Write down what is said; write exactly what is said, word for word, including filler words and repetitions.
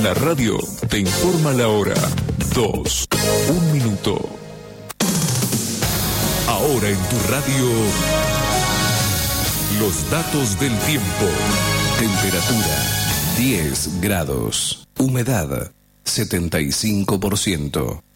La radio te informa la hora. Dos. Un minuto. Ahora en tu radio, los datos del tiempo. Temperatura diez grados. Humedad setenta y cinco por ciento.